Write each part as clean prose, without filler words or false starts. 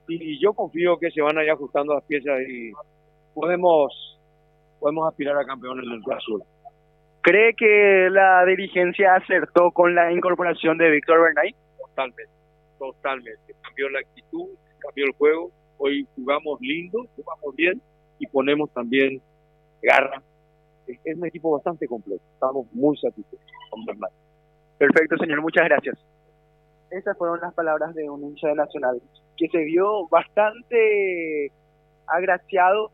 y yo confío que se van a ir ajustando las piezas y podemos, podemos aspirar a campeón en el Cruz Azul. ¿Cree que la dirigencia acertó con la incorporación de Víctor Bernay? Totalmente, totalmente. Cambió la actitud, cambió el juego. Hoy jugamos lindo, jugamos bien y ponemos también garra. Es un equipo bastante completo. Estamos muy satisfechos con Bernay. Perfecto, señor, muchas gracias. Esas fueron las palabras de un hincha de Nacional, que se vio bastante agraciado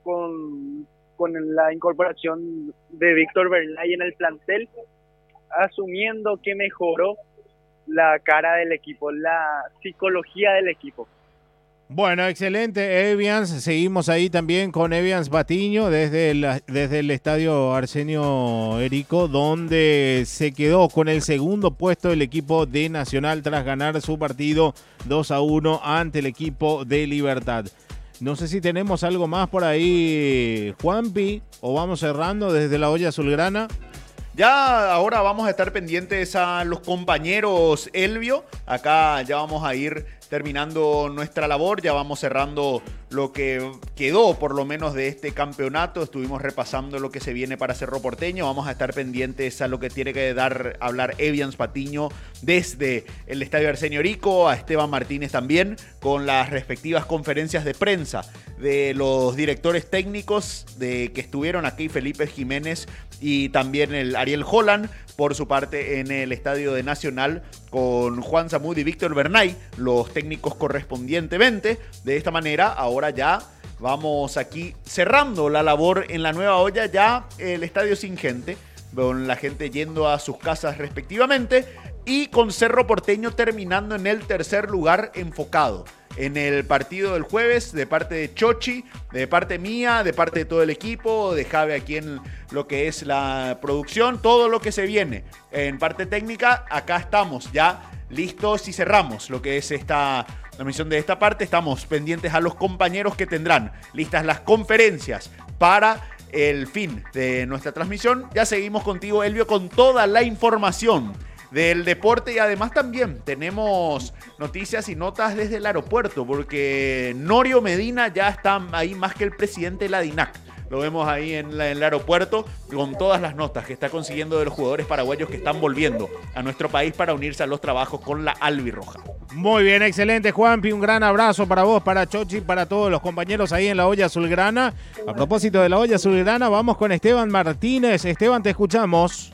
con la incorporación de Víctor Bernay en el plantel, asumiendo que mejoró la cara del equipo, la psicología del equipo. Bueno, excelente, Evians. Seguimos ahí también con Evians Batiño desde el estadio Arsenio Erico, donde se quedó con el segundo puesto el equipo de Nacional tras ganar su partido 2-1 ante el equipo de Libertad. No sé si tenemos algo más por ahí, Juanpi, o vamos cerrando desde la olla azulgrana. Ya ahora vamos a estar pendientes a los compañeros Elvio. Acá ya vamos a ir terminando nuestra labor, ya vamos cerrando lo que quedó por lo menos de este campeonato. Estuvimos repasando lo que se viene para Cerro Porteño. Vamos a estar pendientes a lo que tiene que hablar Evians Patiño desde el estadio Arsenio Erico, a Esteban Martínez también, con las respectivas conferencias de prensa de los directores técnicos que estuvieron aquí, Felipe Jiménez y también el Ariel Holland. Por su parte, en el estadio de Nacional, con Juan Zamud y Víctor Bernay, los técnicos correspondientemente. De esta manera, ahora ya vamos aquí cerrando la labor en la nueva olla, ya el estadio sin gente, con la gente yendo a sus casas respectivamente, y con Cerro Porteño terminando en el tercer lugar, enfocado en el partido del jueves, de parte de Chochi, de parte mía, de parte de todo el equipo, de Javi aquí en lo que es la producción, todo lo que se viene en parte técnica. Acá estamos ya listos y cerramos lo que es la misión de esta parte. Estamos pendientes a los compañeros que tendrán listas las conferencias para el fin de nuestra transmisión. Ya seguimos contigo, Elvio, con toda la información del deporte, y además también tenemos noticias y notas desde el aeropuerto, porque Norio Medina ya está ahí más que el presidente de la DINAC. Lo vemos ahí en el aeropuerto con todas las notas que está consiguiendo de los jugadores paraguayos que están volviendo a nuestro país para unirse a los trabajos con la albirroja. Muy bien, excelente, Juanpi. Un gran abrazo para vos, para Chochi, para todos los compañeros ahí en la olla azulgrana. A propósito de la olla azulgrana, vamos con Esteban Martínez. Esteban, te escuchamos.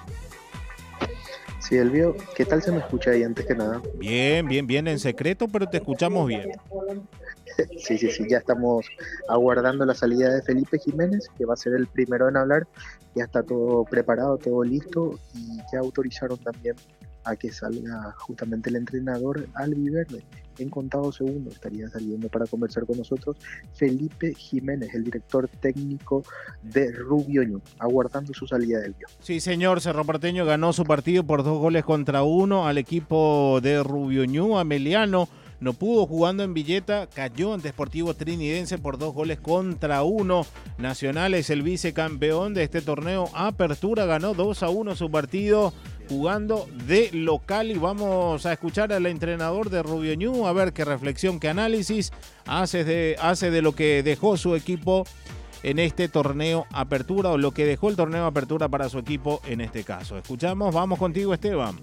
Sí, Elvio, ¿qué tal se me escucha ahí antes que nada? Bien, bien, bien en secreto, pero te escuchamos bien. Sí, ya estamos aguardando la salida de Felipe Jiménez, que va a ser el primero en hablar. Ya está todo preparado, todo listo, y ya autorizaron también a que salga justamente el entrenador albiverde. En contados segundos estaría saliendo para conversar con nosotros Felipe Jiménez, el director técnico de Rubio Ñu, aguardando su salida del Elvio. Sí, señor, Cerro Porteño ganó su partido por 2-1 al equipo de Rubio Ñu. Ameliano no pudo, jugando en Villeta, cayó ante Sportivo Trinidense por 2-1. Nacional es el vicecampeón de este torneo Apertura, ganó 2-1 su partido jugando de local, y vamos a escuchar al entrenador de Rubio Ñu a ver qué reflexión, qué análisis hace de lo que dejó su equipo en este torneo Apertura, o lo que dejó el torneo Apertura para su equipo en este caso. Escuchamos, vamos contigo, Esteban.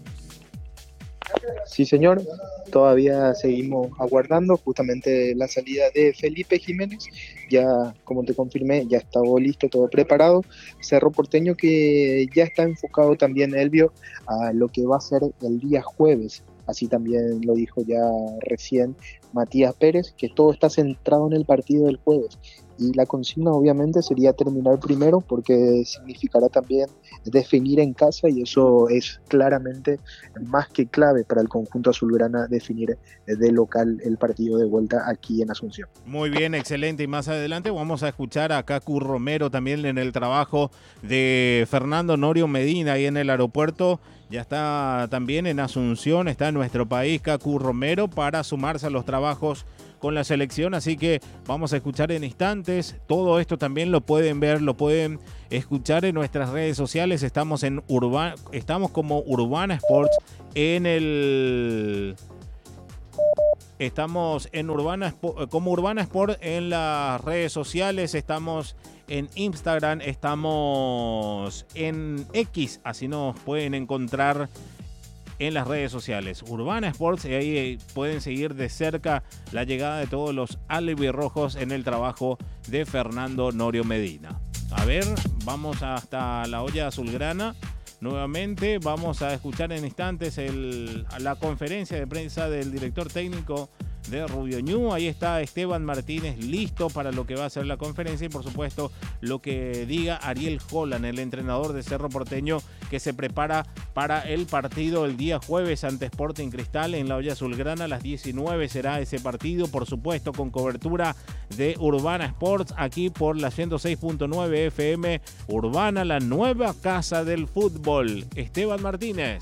Sí, señor, todavía seguimos aguardando justamente la salida de Felipe Jiménez. Ya, como te confirmé, ya está todo listo, todo preparado. Cerro Porteño, que ya está enfocado también, Elvio, a lo que va a ser el día jueves. Así también lo dijo ya recién Matías Pérez, que todo está centrado en el partido del jueves. Y la consigna obviamente sería terminar primero, porque significará también definir en casa, y eso es claramente más que clave para el conjunto azulgrana, definir de local el partido de vuelta aquí en Asunción. Muy bien, excelente. Y más adelante vamos a escuchar a Cacu Romero también en el trabajo de Fernando Norio Medina ahí en el aeropuerto. Ya está también en Asunción, está en nuestro país Cacu Romero para sumarse a los trabajos con la selección, así que vamos a escuchar en instantes. Todo esto también lo pueden ver, lo pueden escuchar en nuestras redes sociales. Estamos como Urbana Sports en Estamos en como Urbana Sport en las redes sociales, estamos en Instagram, estamos en X, así nos pueden encontrar en las redes sociales. Urbana Sports, y ahí pueden seguir de cerca la llegada de todos los albirrojos en el trabajo de Fernando Norio Medina. A ver, vamos hasta la olla azulgrana. Nuevamente vamos a escuchar en instantes la conferencia de prensa del director técnico de Rubio Ñu. Ahí está Esteban Martínez listo para lo que va a ser la conferencia y por supuesto lo que diga Ariel Holland, el entrenador de Cerro Porteño, que se prepara para el partido el día jueves ante Sporting Cristal en la olla azulgrana. A las 19 será ese partido, por supuesto con cobertura de Urbana Sports aquí por la 106.9 FM Urbana, la nueva casa del fútbol. Esteban Martínez.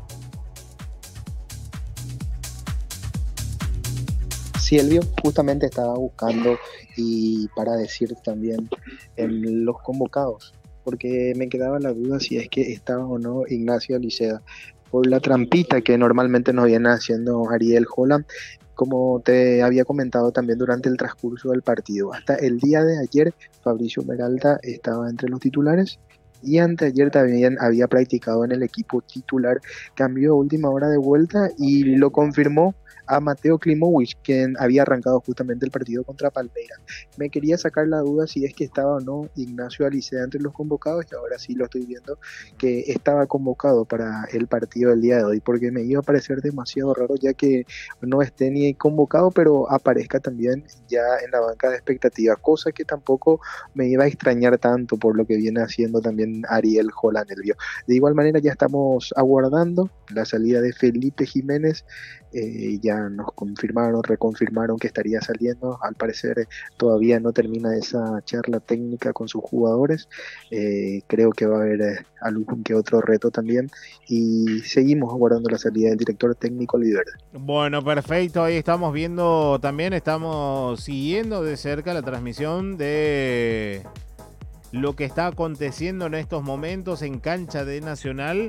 Silvio justamente estaba buscando y para decir también en los convocados, porque me quedaba la duda si es que estaba o no Ignacio Alicea, por la trampita que normalmente nos viene haciendo Ariel Holland, como te había comentado también durante el transcurso del partido. Hasta el día de ayer, Fabricio Peralta estaba entre los titulares y anteayer también había practicado en el equipo titular, cambió a última hora de vuelta y lo confirmó a Mateo Klimowicz, quien había arrancado justamente el partido contra Palmeiras. Me quería sacar la duda si es que estaba o no Ignacio Alicea entre los convocados y ahora sí lo estoy viendo que estaba convocado para el partido del día de hoy, porque me iba a parecer demasiado raro ya que no esté ni convocado pero aparezca también ya en la banca de expectativa, cosa que tampoco me iba a extrañar tanto por lo que viene haciendo también Ariel Holland. De igual manera ya estamos aguardando la salida de Felipe Jiménez. Ya nos reconfirmaron que estaría saliendo. Al parecer todavía no termina esa charla técnica con sus jugadores. Creo que va a haber algún que otro reto también y seguimos aguardando la salida del director técnico Oliverde. Bueno, perfecto, ahí estamos viendo también, estamos siguiendo de cerca la transmisión de lo que está aconteciendo en estos momentos en cancha de Nacional.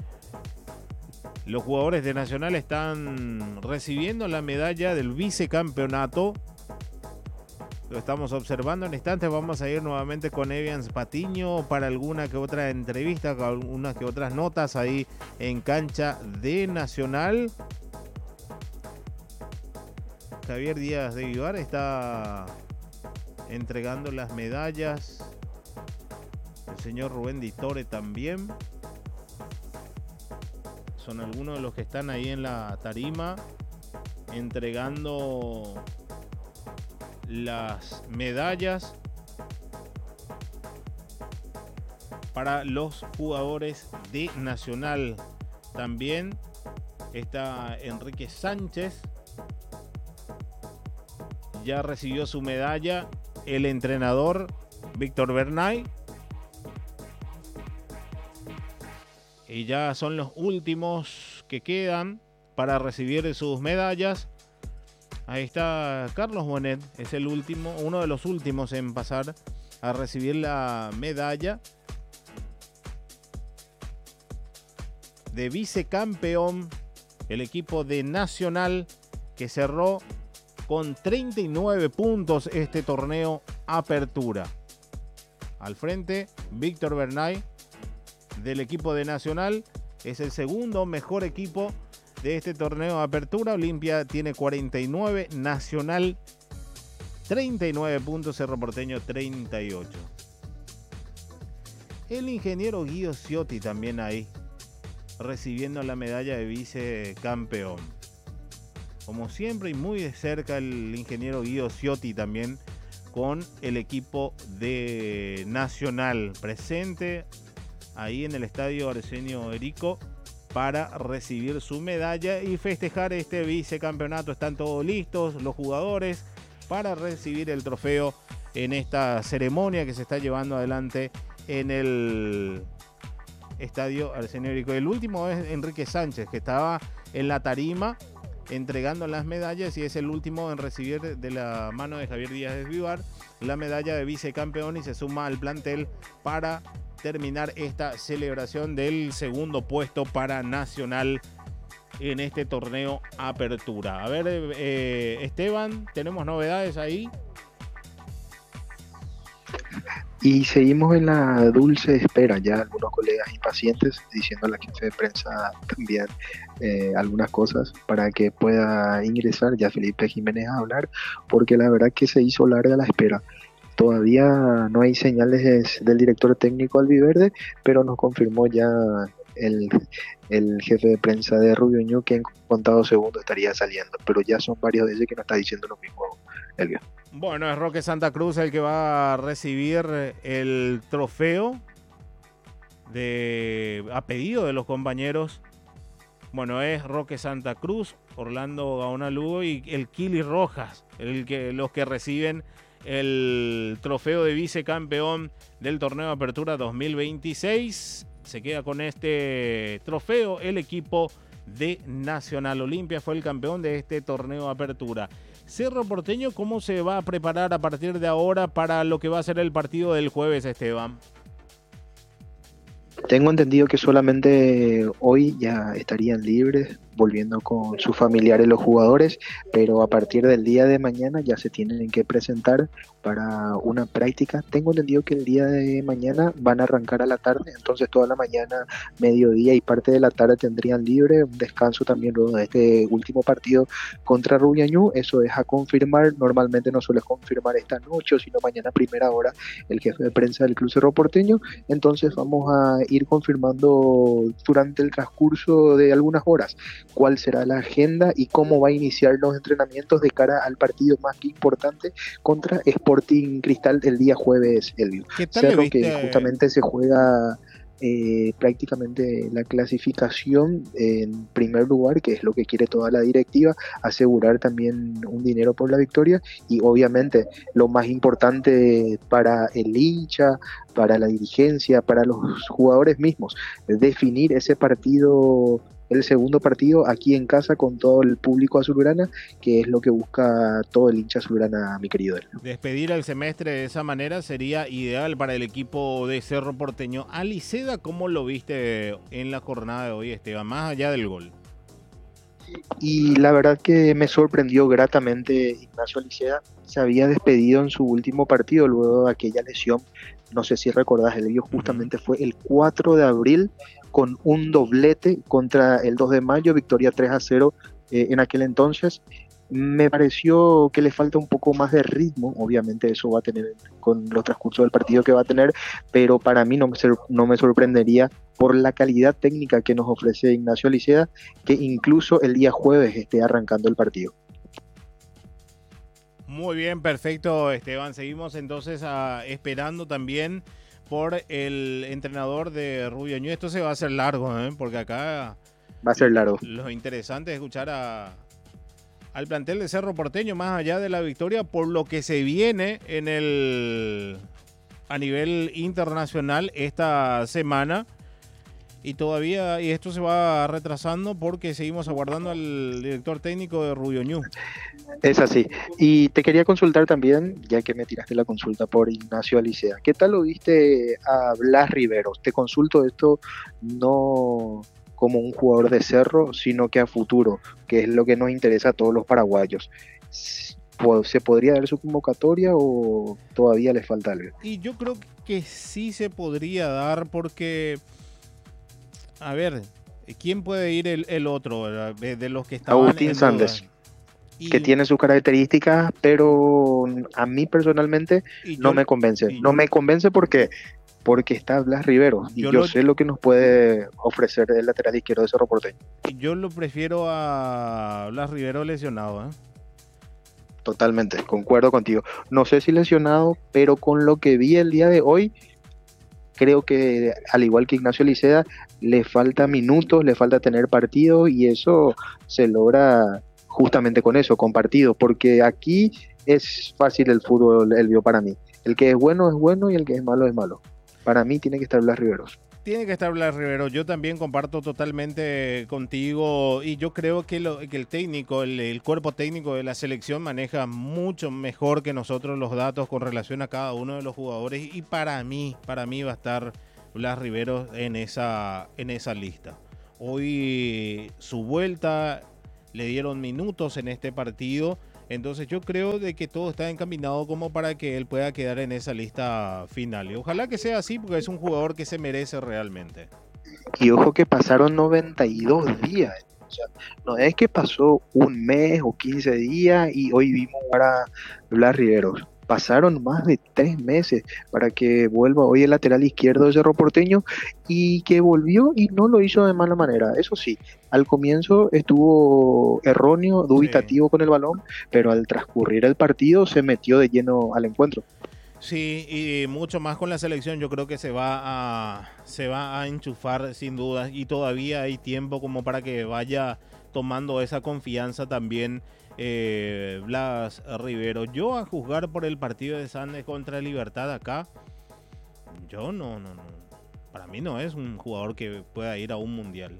Los jugadores de Nacional están recibiendo la medalla del vicecampeonato. Lo estamos observando en instantes. Vamos a ir nuevamente con Evans Patiño para alguna que otra entrevista, con algunas que otras notas ahí en cancha de Nacional. Javier Díaz de Vivar está entregando las medallas. El señor Rubén Di Tore también. Son algunos de los que están ahí en la tarima entregando las medallas para los jugadores de Nacional. También está Enrique Sánchez, ya recibió su medalla el entrenador Víctor Bernay. Y ya son los últimos que quedan para recibir sus medallas. Ahí está Carlos Bonet, es el último, uno de los últimos en pasar a recibir la medalla de vicecampeón. El equipo de Nacional que cerró con 39 puntos este torneo Apertura. Al frente, Víctor Bernay del equipo de Nacional, es el segundo mejor equipo de este torneo de Apertura. Olimpia tiene 49, Nacional 39 puntos, Cerro Porteño 38. El ingeniero Guido Ciotti también ahí, recibiendo la medalla de vicecampeón. Como siempre y muy de cerca el ingeniero Guido Ciotti también con el equipo de Nacional presente ahí en el estadio Arsenio Erico para recibir su medalla y festejar este vicecampeonato. Están todos listos los jugadores para recibir el trofeo en esta ceremonia que se está llevando adelante en el estadio Arsenio Erico. El último es Enrique Sánchez, que estaba en la tarima entregando las medallas y es el último en recibir de la mano de Javier Díaz de Vivar la medalla de vicecampeón y se suma al plantel para terminar esta celebración del segundo puesto para Nacional en este torneo Apertura. A ver, Esteban, ¿tenemos novedades ahí? Y seguimos en la dulce espera, ya algunos colegas impacientes diciendo a la jefe de prensa también algunas cosas para que pueda ingresar ya Felipe Jiménez a hablar, porque la verdad que se hizo larga la espera. Todavía no hay señales del director técnico albiverde, pero nos confirmó ya el, el jefe de prensa de Rubio Ñu que en contados segundos estaría saliendo, pero ya son varios de ellos que nos está diciendo lo mismo, Elvio. Bueno, es Roque Santa Cruz el que va a recibir el trofeo a pedido de los compañeros. Bueno, es Roque Santa Cruz, Orlando Gaona Lugo y el Kili Rojas, los que reciben el trofeo de vicecampeón del torneo de Apertura 2026. Se queda con este trofeo el equipo de Nacional. Olimpia fue el campeón de este torneo de Apertura. Cerro Porteño, ¿cómo se va a preparar a partir de ahora para lo que va a ser el partido del jueves, Esteban? Tengo entendido que solamente hoy ya estarían libres, volviendo con sus familiares los jugadores, pero a partir del día de mañana ya se tienen que presentar para una práctica. Tengo entendido que el día de mañana van a arrancar a la tarde, entonces toda la mañana, mediodía y parte de la tarde tendrían libre, un descanso también luego de este último partido contra Rubio Ñu. Eso es a confirmar, normalmente no suele confirmar esta noche, sino mañana a primera hora el jefe de prensa del Club Cerro Porteño, entonces vamos a ir confirmando durante el transcurso de algunas horas cuál será la agenda y cómo va a iniciar los entrenamientos de cara al partido más que importante contra Sporting Cristal el día jueves, Elvio. ¿Qué tal Cerro le viste? Que justamente se juega prácticamente la clasificación en primer lugar, que es lo que quiere toda la directiva, asegurar también un dinero por la victoria y obviamente lo más importante para el hincha, para la dirigencia, para los jugadores mismos, definir ese partido, el segundo partido aquí en casa con todo el público azulgrana, que es lo que busca todo el hincha azulgrana, mi querido. Despedir el semestre de esa manera sería ideal para el equipo de Cerro Porteño. A Liceda, ¿cómo lo viste en la jornada de hoy, Esteban? Más allá del gol. Y la verdad que me sorprendió gratamente Ignacio Liceda. Se había despedido en su último partido luego de aquella lesión. No sé si recordás, el justamente fue el 4 de abril con un doblete contra el 2 de mayo, victoria 3-0 en aquel entonces. Me pareció que le falta un poco más de ritmo, obviamente eso va a tener con los transcursos del partido que va a tener, pero para mí no me sorprendería por la calidad técnica que nos ofrece Ignacio Liceda, que incluso el día jueves esté arrancando el partido. Muy bien, perfecto, Esteban. Seguimos entonces esperando también por el entrenador de Rubio Ñu. Esto se va a hacer largo, porque acá va a ser largo. Lo interesante es escuchar al plantel de Cerro Porteño, más allá de la victoria, por lo que se viene a nivel internacional esta semana. Y esto se va retrasando porque seguimos aguardando al director técnico de Rubio Ñu. Es así. Y te quería consultar también, ya que me tiraste la consulta por Ignacio Liceda. ¿Qué tal lo viste a Blas Riveros? Te consulto esto no como un jugador de Cerro, sino que a futuro, que es lo que nos interesa a todos los paraguayos. ¿Se podría dar su convocatoria o todavía le falta algo? Y yo creo que sí se podría dar porque, a ver, ¿quién puede ir el otro de los que estaban? Agustín Sandes, que tiene sus características, pero a mí personalmente no me convence. No me convence porque está Blas Riveros y yo sé lo que nos puede ofrecer el lateral izquierdo de Cerro Porteño. Yo lo prefiero a Blas Riveros lesionado, Totalmente, concuerdo contigo. No sé si lesionado, pero con lo que vi el día de hoy, creo que al igual que Ignacio Liceda, le falta minutos, le falta tener partido y eso se logra justamente con eso, con partidos, porque aquí es fácil el fútbol, Elvio, para mí. El que es bueno y el que es malo es malo. Para mí tiene que estar Blas Riveros. Tiene que estar Blas Riveros. Yo también comparto totalmente contigo y yo creo que el técnico, el cuerpo técnico de la selección maneja mucho mejor que nosotros los datos con relación a cada uno de los jugadores y para mí va a estar Blas Riveros en esa lista. hoy su vuelta, le dieron minutos en este partido. Entonces yo creo de que todo está encaminado como para que él pueda quedar en esa lista final. Y ojalá que sea así porque es un jugador que se merece realmente. Y ojo que pasaron 92 días. O sea, no es que pasó un mes o 15 días y hoy vimos para Blas Riveros. Pasaron más de 3 meses para que vuelva hoy el lateral izquierdo de Cerro Porteño y que volvió y no lo hizo de mala manera. Eso sí, al comienzo estuvo erróneo, dubitativo con el balón, pero al transcurrir el partido se metió de lleno al encuentro. Sí, y mucho más con la selección. Yo creo que se va a enchufar sin duda y todavía hay tiempo como para que vaya tomando esa confianza también Blas Rivero. Yo a juzgar por el partido de Sandes contra Libertad acá, yo no. Para mí no es un jugador que pueda ir a un mundial.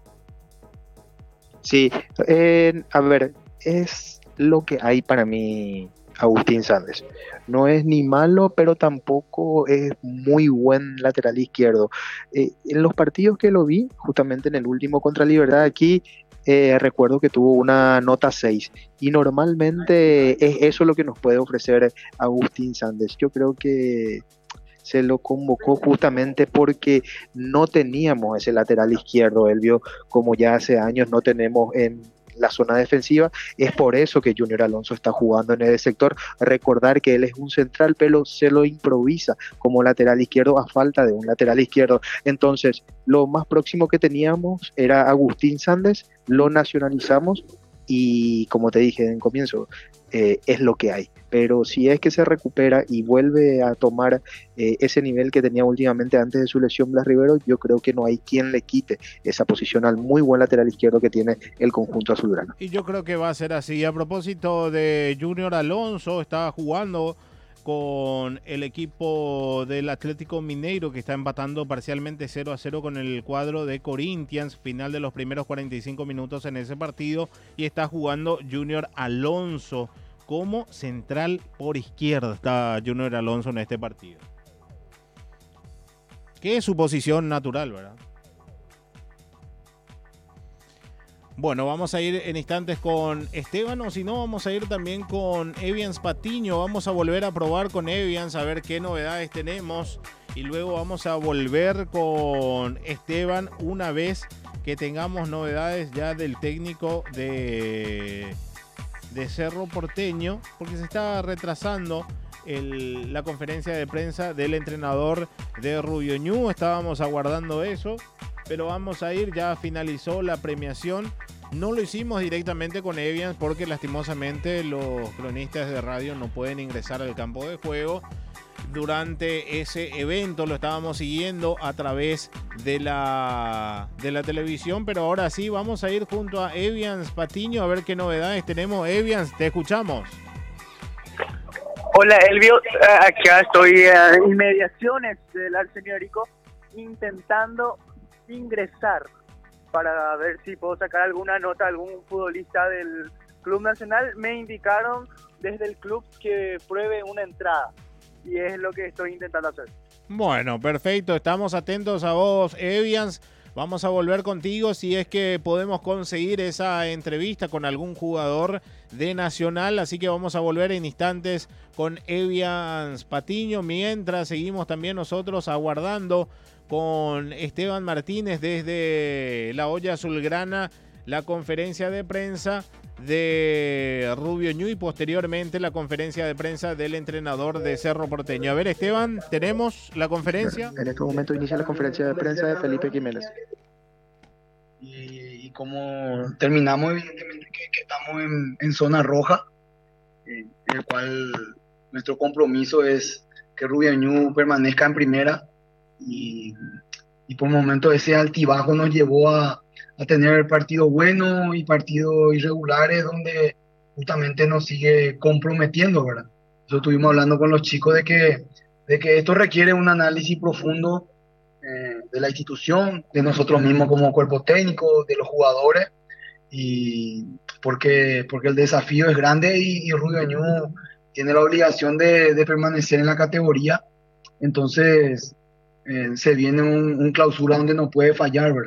Sí, a ver, es lo que hay para mí Agustín Sandes. No es ni malo, pero tampoco es muy buen lateral izquierdo. En los partidos que lo vi, justamente en el último contra Libertad aquí, recuerdo que tuvo una nota 6 y normalmente es eso lo que nos puede ofrecer Agustín Sandes. Yo creo que se lo convocó justamente porque no teníamos ese lateral izquierdo. Él vio como ya hace años no tenemos en la zona defensiva, es por eso que Junior Alonso está jugando en ese sector. Recordar que él es un central, pero se lo improvisa como lateral izquierdo a falta de un lateral izquierdo. Entonces, lo más próximo que teníamos era Agustín Sandes, lo nacionalizamos y como te dije en comienzo, es lo que hay. Pero si es que se recupera y vuelve a tomar ese nivel que tenía últimamente antes de su lesión Blas Rivero, yo creo que no hay quien le quite esa posición al muy buen lateral izquierdo que tiene el conjunto azulgrana. Y yo creo que va a ser así. A propósito de Junior Alonso, está jugando con el equipo del Atlético Mineiro que está empatando parcialmente 0-0 con el cuadro de Corinthians, final de los primeros 45 minutos en ese partido, y está jugando Junior Alonso como central por izquierda. Está Junior Alonso en este partido, que es su posición natural, ¿verdad? Bueno, vamos a ir en instantes con Esteban, o si no, vamos a ir también con Evians Patiño. Vamos a volver a probar con Evians, a ver qué novedades tenemos. Y luego vamos a volver con Esteban una vez que tengamos novedades ya del técnico de Cerro Porteño, porque se está retrasando la conferencia de prensa del entrenador de Rubio Ñu. Estábamos aguardando eso, pero vamos a ir, ya finalizó la premiación. No lo hicimos directamente con Evians porque lastimosamente los cronistas de radio no pueden ingresar al campo de juego. Durante ese evento lo estábamos siguiendo a través de la televisión, pero ahora sí vamos a ir junto a Evians Patiño a ver qué novedades tenemos. Evians, te escuchamos. Hola Elvio, acá estoy en inmediaciones del Arsenio Erico intentando ingresar para ver si puedo sacar alguna nota a algún futbolista del Club Nacional. Me indicaron desde el club que pruebe una entrada y es lo que estoy intentando hacer. Bueno, perfecto, estamos atentos a vos, Evians. Vamos a volver contigo si es que podemos conseguir esa entrevista con algún jugador de Nacional. Así que vamos a volver en instantes con Evians Patiño. Mientras seguimos también nosotros aguardando con Esteban Martínez desde la olla azulgrana la conferencia de prensa de Rubio Ñu y posteriormente la conferencia de prensa del entrenador de Cerro Porteño. A ver, Esteban, ¿tenemos la conferencia? En este momento inicia la conferencia de prensa de Felipe Jiménez. Y como terminamos, evidentemente que estamos en zona roja, en el cual nuestro compromiso es que Rubio Ñu permanezca en primera y por momentos ese altibajo nos llevó a tener partidos buenos y partidos irregulares donde justamente nos sigue comprometiendo, ¿verdad? Nosotros estuvimos hablando con los chicos de que esto requiere un análisis profundo de la institución, de nosotros mismos como cuerpo técnico, de los jugadores, y porque el desafío es grande y Rubio Ñu tiene la obligación de permanecer en la categoría. Entonces se viene un clausura donde no puede fallar, ¿verdad?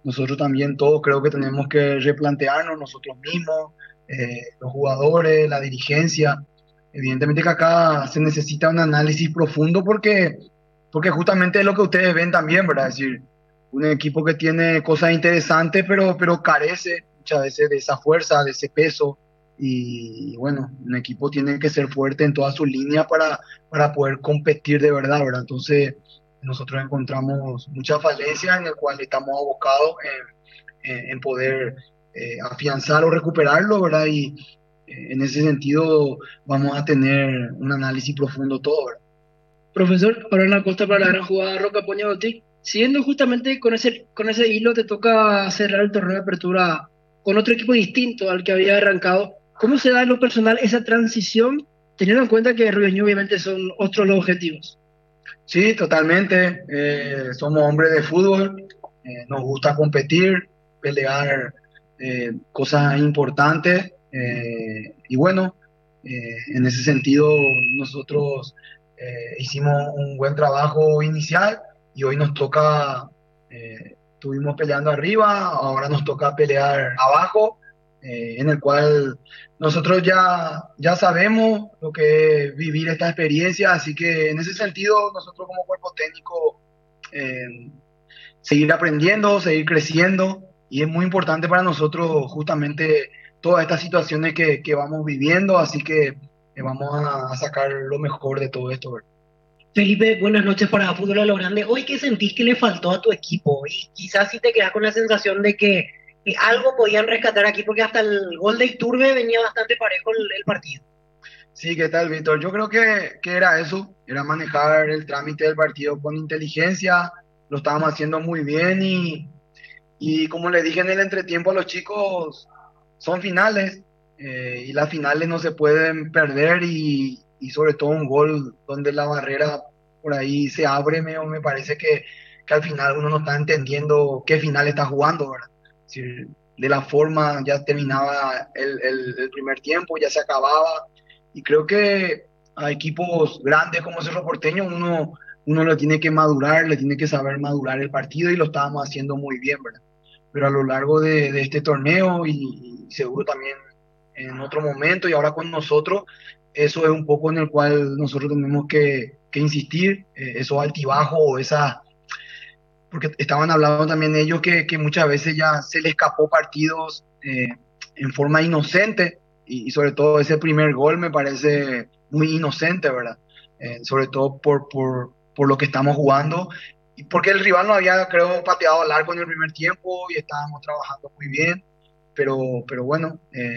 nosotros también todos creo que tenemos que replantearnos nosotros mismos, los jugadores, la dirigencia. Evidentemente que acá se necesita un análisis profundo porque justamente es lo que ustedes ven también, ¿verdad? Es decir, un equipo que tiene cosas interesantes, pero carece muchas veces de esa fuerza, de ese peso. Y bueno, un equipo tiene que ser fuerte en todas sus líneas para poder competir de verdad, ¿verdad? Entonces, nosotros encontramos muchas falencias en el cual estamos abocados en poder afianzar o recuperarlo, ¿verdad? Y en ese sentido vamos a tener un análisis profundo todo, ¿verdad? Profesor, ahora en la costa para la gran jugada Roca Poña Bautic, siguiendo justamente con ese hilo, te toca cerrar el torneo de apertura con otro equipo distinto al que había arrancado. ¿Cómo se da en lo personal esa transición, teniendo en cuenta que Rubio Ñu obviamente son otros los objetivos? Sí, totalmente. Somos hombres de fútbol, nos gusta competir, pelear cosas importantes y bueno, en ese sentido nosotros hicimos un buen trabajo inicial y hoy nos toca, estuvimos peleando arriba, ahora nos toca pelear abajo, en el cual nosotros ya sabemos lo que es vivir esta experiencia, así que en ese sentido nosotros como cuerpo técnico eh, seguir aprendiendo, seguir creciendo y es muy importante para nosotros justamente todas estas situaciones que vamos viviendo, así que vamos a sacar lo mejor de todo esto, ¿verdad? Felipe, buenas noches para Fútbol a lo Grande. Hoy, ¿qué sentís que le faltó a tu equipo? Y quizás si te quedas con la sensación de que algo podían rescatar aquí, porque hasta el gol de Iturbe venía bastante parejo el partido. Sí, ¿qué tal, Víctor? Yo creo que era eso, era manejar el trámite del partido con inteligencia, lo estábamos haciendo muy bien y como le dije en el entretiempo a los chicos, son finales y las finales no se pueden perder y sobre todo un gol donde la barrera por ahí se abre, me parece que al final uno no está entendiendo qué final está jugando, ¿verdad? Es decir, de la forma ya terminaba el primer tiempo, ya se acababa y creo que a equipos grandes como Cerro Porteño uno lo tiene que madurar, le tiene que saber madurar el partido y lo estábamos haciendo muy bien, ¿verdad? Pero a lo largo de este torneo y seguro también en otro momento y ahora con nosotros, eso es un poco en el cual nosotros tenemos que insistir, esos altibajos o esa, porque estaban hablando también ellos que muchas veces ya se le escapó partidos en forma inocente y sobre todo ese primer gol me parece muy inocente, ¿verdad? Sobre todo por lo que estamos jugando y porque el rival no había, creo, pateado al arco en el primer tiempo y estábamos trabajando muy bien, pero bueno,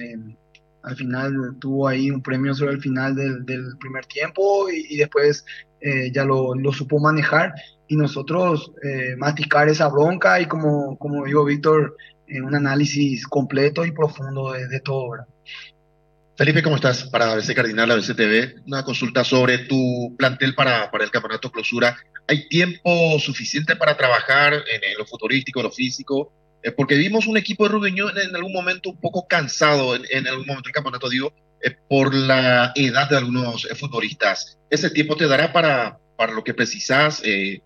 al final tuvo ahí un premio sobre el final del primer tiempo y después ya lo supo manejar y nosotros masticar esa bronca y como digo Víctor, un análisis completo y profundo de todo, ¿verdad? Felipe, ¿cómo estás? Para ABC Cardinal, ABC TV, una consulta sobre tu plantel para el campeonato clausura. ¿Hay tiempo suficiente para trabajar en lo futurístico, en lo físico? Porque vimos un equipo de Rubio Ñu en algún momento un poco cansado, en algún momento del campeonato, digo, por la edad de algunos futbolistas. ¿Ese tiempo te dará para lo que precisas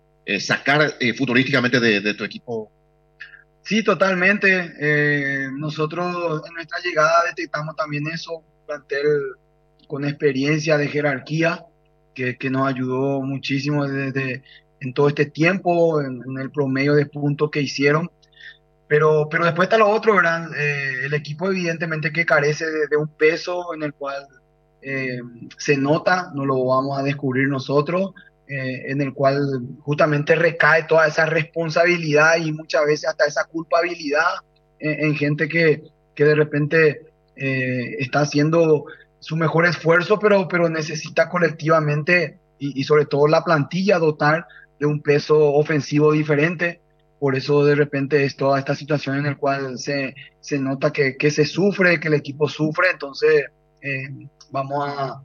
sacar futurísticamente de tu equipo? Sí, totalmente. Nosotros en nuestra llegada detectamos también eso, un plantel con experiencia de jerarquía que nos ayudó muchísimo en todo este tiempo, en el promedio de puntos que hicieron. Pero después está lo otro, ¿verdad? El equipo evidentemente que carece de un peso en el cual se nota, no lo vamos a descubrir nosotros, en el cual justamente recae toda esa responsabilidad y muchas veces hasta esa culpabilidad en gente que de repente está haciendo su mejor esfuerzo, pero necesita colectivamente y sobre todo la plantilla dotar de un peso ofensivo diferente. Por eso de repente es toda esta situación en la cual se nota que se sufre, que el equipo sufre, entonces vamos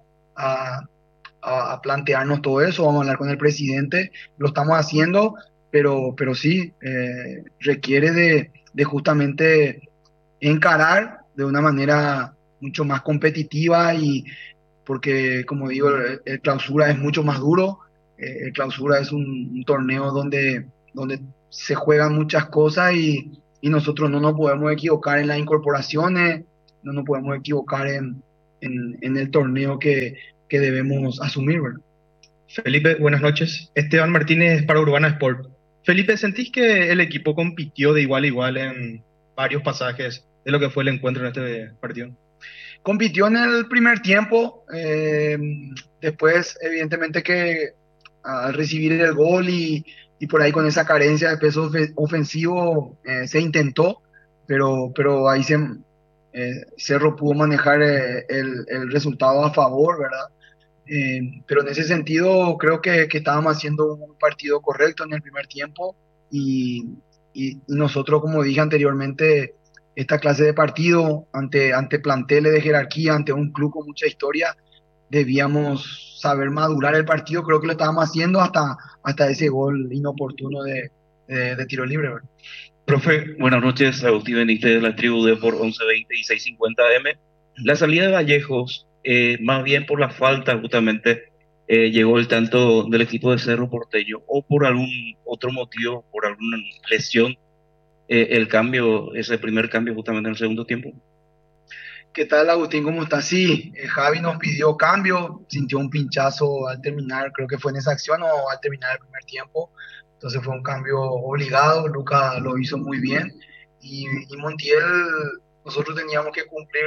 a plantearnos todo eso, vamos a hablar con el presidente, lo estamos haciendo, pero sí, requiere de justamente encarar de una manera mucho más competitiva y porque como digo, el clausura es mucho más duro, el clausura es un torneo donde se juegan muchas cosas y nosotros no nos podemos equivocar en las incorporaciones, no nos podemos equivocar en el torneo que debemos asumir, ¿verdad? Felipe, buenas noches. Esteban Martínez para Urbana Sport. Felipe, ¿sentís que el equipo compitió de igual a igual en varios pasajes de lo que fue el encuentro en este partido? Compitió en el primer tiempo, después evidentemente que al recibir el gol y por ahí con esa carencia de peso ofensivo se intentó, pero ahí Cerro pudo manejar el resultado a favor, ¿verdad? Pero en ese sentido creo que estábamos haciendo un partido correcto en el primer tiempo y nosotros, como dije anteriormente, esta clase de partido ante planteles de jerarquía, ante un club con mucha historia, debíamos saber madurar el partido. Creo que lo estábamos haciendo hasta ese gol inoportuno de tiro libre, ¿verdad? Profe, buenas noches. Agustín Benítez de la tribu de por 1120 y 650 AM. La salida de Vallejos, más bien por la falta justamente, llegó el tanto del equipo de Cerro Porteño, o por algún otro motivo, por alguna lesión, el cambio, ese primer cambio justamente en el segundo tiempo. ¿Qué tal, Agustín? ¿Cómo estás? Sí, Javi nos pidió cambio, sintió un pinchazo al terminar, creo que fue en esa acción o al terminar el primer tiempo, entonces fue un cambio obligado. Luca lo hizo muy bien y Montiel, nosotros teníamos que cumplir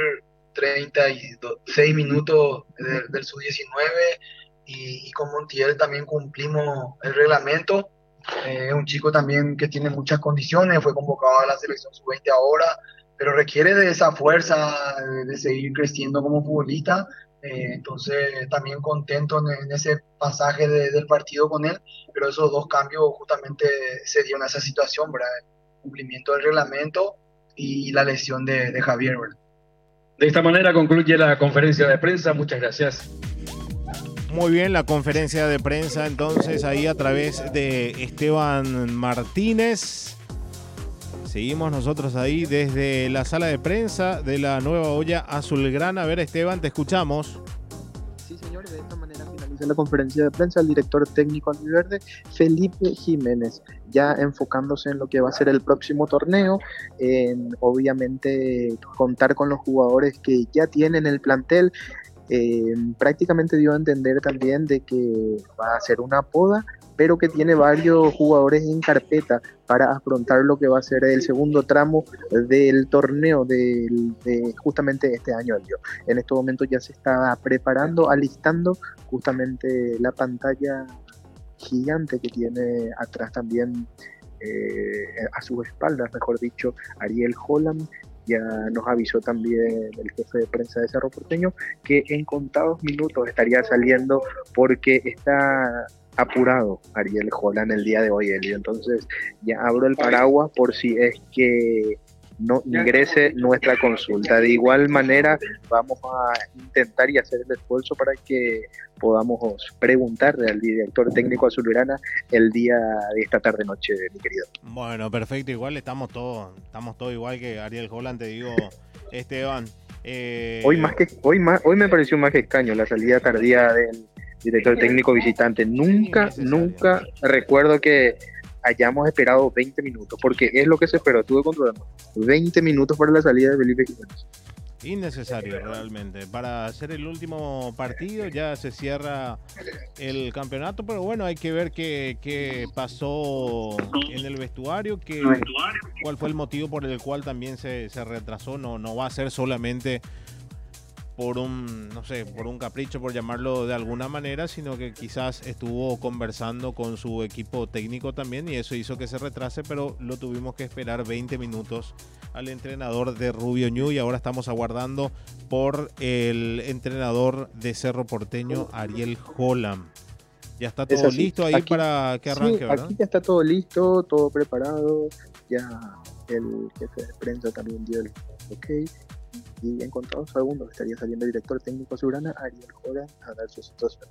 36 minutos del sub-19 y con Montiel también cumplimos el reglamento. Es un chico también que tiene muchas condiciones, fue convocado a la selección sub-20 ahora, pero requiere de esa fuerza, de seguir creciendo como futbolista. Entonces también contento en ese pasaje del partido con él, pero esos dos cambios justamente se dieron a esa situación, ¿verdad? El cumplimiento del reglamento y la lesión de Javier, ¿verdad? De esta manera concluye la conferencia de prensa. Muchas gracias. Muy bien, la conferencia de prensa entonces ahí a través de Esteban Martínez. Seguimos nosotros ahí desde la sala de prensa de la Nueva Olla Azulgrana. A ver, Esteban, te escuchamos. Sí, señor, de esta manera finaliza la conferencia de prensa el director técnico albiverde, Felipe Jiménez, ya enfocándose en lo que va a ser el próximo torneo, en obviamente contar con los jugadores que ya tienen el plantel. Prácticamente dio a entender también de que va a ser una poda, pero que tiene varios jugadores en carpeta para afrontar lo que va a ser el segundo tramo del torneo de justamente este año. En estos momentos ya se está preparando, alistando justamente la pantalla gigante que tiene atrás también, a sus espaldas, mejor dicho, Ariel Holland. Ya nos avisó también el jefe de prensa de Cerro Porteño que en contados minutos estaría saliendo porque está apurado Ariel Holland el día de hoy, Elio. Entonces ya abro el paraguas por si es que no ingrese nuestra consulta. De igual manera vamos a intentar y hacer el esfuerzo para que podamos preguntarle al director técnico azulgrana el día de esta tarde noche, mi querido. Bueno, perfecto, igual estamos todos igual que Ariel Holland, te digo, Esteban. Hoy me pareció más que extraño la salida tardía del director técnico visitante. Nunca recuerdo que hayamos esperado 20 minutos, porque es lo que se esperó. Estuve controlando 20 minutos para la salida de Felipe Jiménez. Innecesario realmente. Para hacer el último partido ya se cierra el campeonato, pero bueno, hay que ver qué pasó en el vestuario, cuál fue el motivo por el cual también se retrasó. No va a ser solamente por un capricho, por llamarlo de alguna manera, sino que quizás estuvo conversando con su equipo técnico también y eso hizo que se retrase, pero lo tuvimos que esperar 20 minutos al entrenador de Rubio Ñu y ahora estamos aguardando por el entrenador de Cerro Porteño, Ariel Holland. Ya está todo listo ahí aquí, para que arranque, sí, ¿verdad? Aquí ya está todo listo, todo preparado, ya el jefe de prensa también dio el ok. Y en contados segundos estaría saliendo el director técnico azulgrana, Ariel Holland, a dar su situación.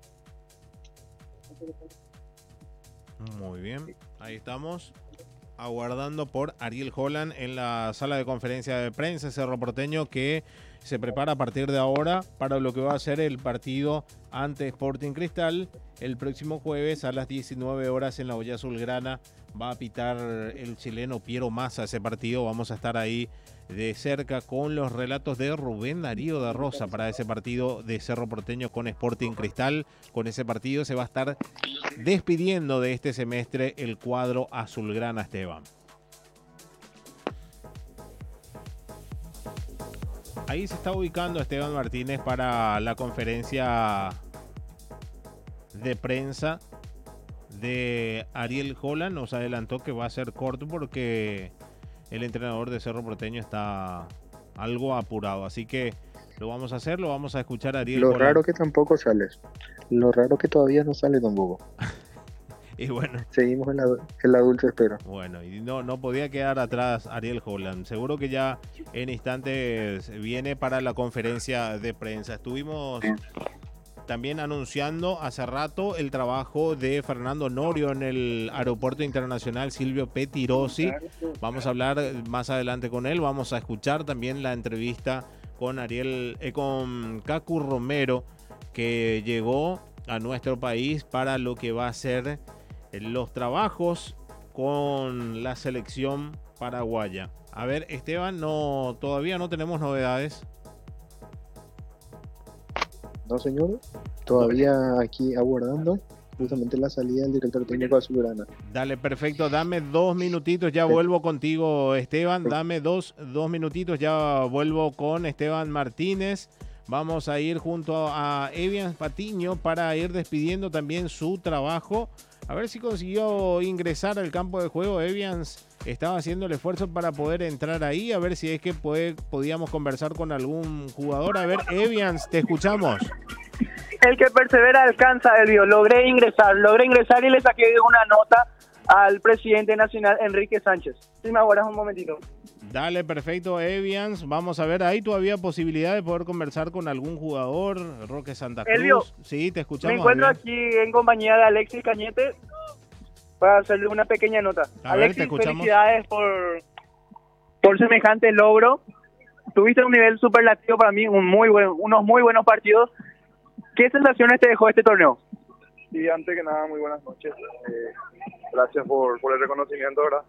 Muy bien, ahí estamos aguardando por Ariel Holland en la sala de conferencia de prensa Cerro Porteño, que se prepara a partir de ahora para lo que va a ser el partido ante Sporting Cristal. El próximo jueves a las 19 horas en la olla azulgrana va a pitar el chileno Piero Massa ese partido. Vamos a estar ahí de cerca con los relatos de Rubén Darío da Rosa para ese partido de Cerro Porteño con Sporting Cristal. Con ese partido se va a estar despidiendo de este semestre el cuadro azulgrana, Esteban. Ahí se está ubicando Esteban Martínez para la conferencia de prensa de Ariel Holland. Nos adelantó que va a ser corto porque el entrenador de Cerro Porteño está algo apurado. Así que lo vamos a hacer, lo vamos a escuchar a Ariel Lo Holland. raro que tampoco sales. Lo raro que todavía no sale tampoco. Y bueno, seguimos en la dulce espera. Bueno, y no podía quedar atrás Ariel Holland. Seguro que ya en instantes viene para la conferencia de prensa. Estuvimos también anunciando hace rato el trabajo de Fernando Norio en el Aeropuerto Internacional Silvio Pettirossi. Vamos a hablar más adelante con él. Vamos a escuchar también la entrevista con con Cacu Romero, que llegó a nuestro país para lo que va a ser los trabajos con la selección paraguaya. A ver, Esteban, todavía no tenemos novedades. No, señor. Todavía aquí aguardando justamente la salida del director técnico azulgrana. Dale, perfecto. Dame 2 minutitos, ya vuelvo contigo, Esteban. Dame dos minutitos, ya vuelvo con Esteban Martínez. Vamos a ir junto a Evians Patiño para ir despidiendo también su trabajo. A ver si consiguió ingresar al campo de juego. Evians estaba haciendo el esfuerzo para poder entrar ahí. A ver si es que podíamos conversar con algún jugador. A ver, Evians, te escuchamos. El que persevera alcanza, Elvio. Logré ingresar y le saqué una nota al presidente nacional, Enrique Sánchez. Si me aguardas un momentito. Dale, perfecto, Evians. Vamos a ver, ¿hay todavía posibilidad de poder conversar con algún jugador? Roque Santa Cruz. Elvio, sí, te escuchamos. Me encuentro aquí en compañía de Alexis Cañete para hacerle una pequeña nota. A Alexis, ver, te escuchamos. Felicidades por semejante logro. Tuviste un nivel superlativo para mí, unos muy buenos partidos. ¿Qué sensaciones te dejó este torneo? Sí, antes que nada, muy buenas noches. Gracias por el reconocimiento, ¿verdad?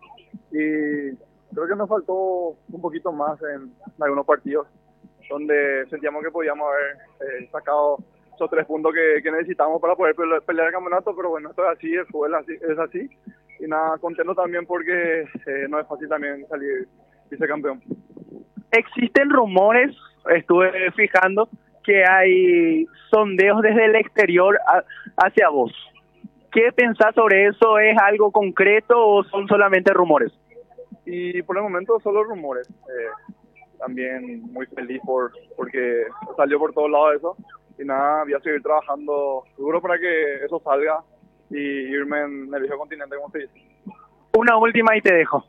Y creo que nos faltó un poquito más en algunos partidos donde sentíamos que podíamos haber sacado esos 3 puntos que necesitamos para poder pelear el campeonato, pero bueno, esto es así, el fútbol es así. Y nada, contento también porque no es fácil también salir vicecampeón. Existen rumores, estuve fijando, que hay sondeos desde el exterior hacia vos. ¿Qué pensás sobre eso? ¿Es algo concreto o son solamente rumores? Y por el momento solo rumores. También muy feliz porque salió por todos lados eso. Y nada, voy a seguir trabajando duro para que eso salga y irme en el viejo continente, como se dice. Una última y te dejo.